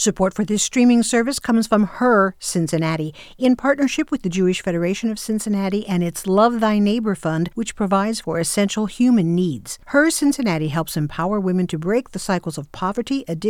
Support for this streaming service comes from Her Cincinnati, in partnership with the Jewish Federation of Cincinnati and its Love Thy Neighbor Fund, which provides for essential human needs. Her Cincinnati helps empower women to break the cycles of poverty, addiction,